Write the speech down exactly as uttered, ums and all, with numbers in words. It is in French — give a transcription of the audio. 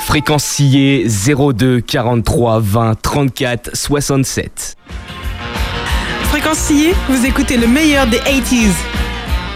Fréquencier zéro deux quarante-trois vingt trente-quatre soixante-sept. Fréquencier, vous écoutez le meilleur des quatre-vingt-dix.